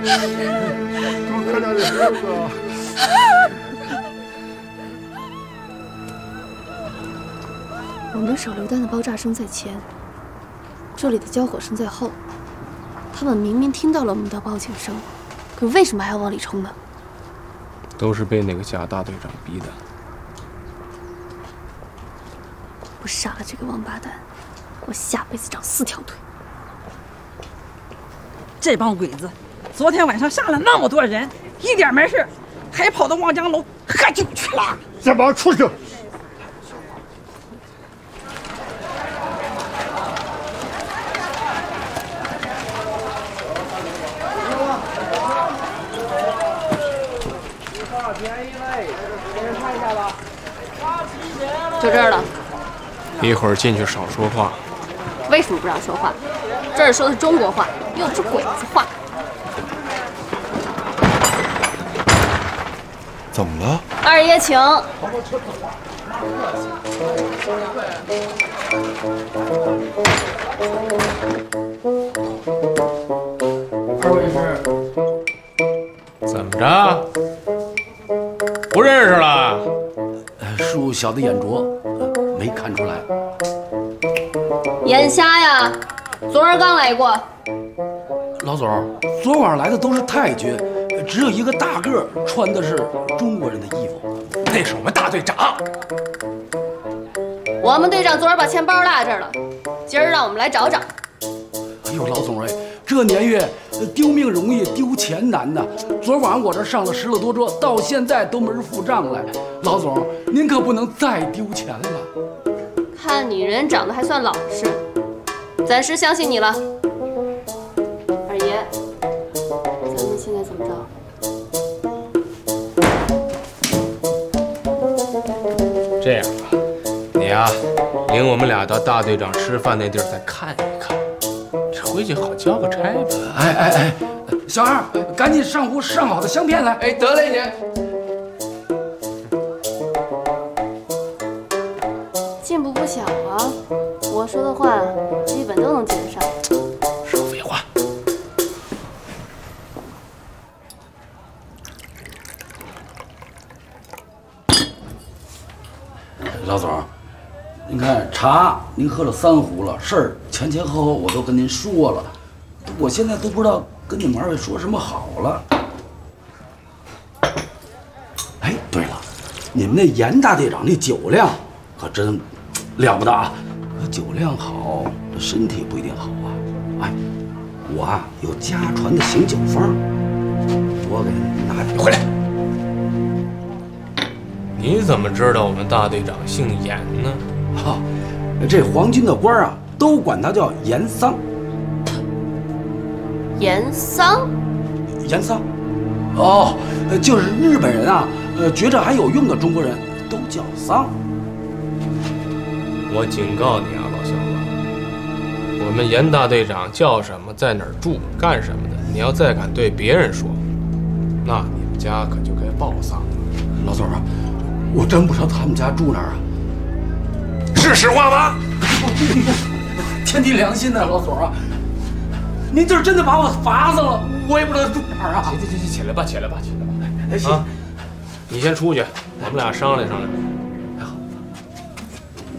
多可怜的孩子啊！ 我们的手榴弹的爆炸声在前，这里的交火声在后。他们明明听到了我们的报警声，可为什么还要往里冲呢？ 都是被那个贾大队长逼的。 我杀了这个王八蛋，我下辈子长4条腿。 这帮鬼子，昨天晚上杀了那么多人，一点没事，还跑到望江楼喝酒去了。 这帮畜生！ 就这儿了。 一会儿进去少说话。 为什么不让说话？这儿说的是中国话，又不是鬼子话。 怎么了？ 二爷请。 二位是？ 怎么着？不认识了？ 恕小的眼拙，没看出来。 眼瞎呀？昨儿刚来过。 老总，昨晚来的都是太君，只有一个大个穿的是中国人的衣服，那是我们大队长。 我们队长昨儿把钱包落这儿了，今儿让我们来找找。 哎呦，老总哎，这年月丢命容易，丢钱难呐。昨晚我这上了10了多桌，到现在都没人付账来。老总，您可不能再丢钱了。 看你人长得还算老实，暂时相信你了。二爷，咱们现在怎么着？ 这样吧，你呀，领我们俩到大队长吃饭那地儿再看一看，这回去好交个差吧。 哎，小二，赶紧上壶上好的香片来。 哎，得嘞您。 进步不小啊！我说的话基本都能接得上。 少废话。老总，您看茶您喝了3壶了，事儿前前后后我都跟您说了，我现在都不知道跟你们2位说什么好了。哎，对了，你们那严大队长那酒量可真了不得啊！可酒量好，这身体不一定好啊。哎，我啊有家传的醒酒方，我给您拿点回来。 你怎么知道我们大队长姓严呢？ 这皇军的官啊，都管他叫严桑。 严桑？ 严桑？哦，就是日本人啊，觉着还有用的中国人都叫桑。 我警告你啊，老小子，我们严大队长叫什么，在哪儿住，干什么的，你要再敢对别人说，那你们家可就该报丧了。 老总啊，我真不知道他们家住哪儿啊。 是实话吗？ 天地良心呐，老总啊，您这是真的把我罚死了，我也不知道住哪儿啊。 行，起来吧。啊，你先出去，我们俩商量商量。